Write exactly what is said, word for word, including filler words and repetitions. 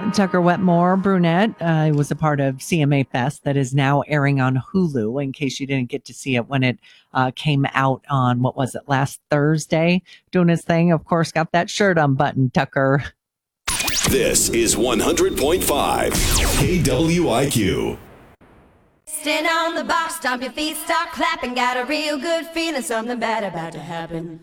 Tucker Wetmore, brunette, uh, was a part of C M A Fest that is now airing on Hulu, in case you didn't get to see it when it uh, came out on, what was it, last Thursday? Doing his thing, of course, got that shirt unbuttoned, Tucker. This is one hundred point five K W I Q. Stand on the box, stomp your feet, start clapping. Got a real good feeling, something bad about to happen.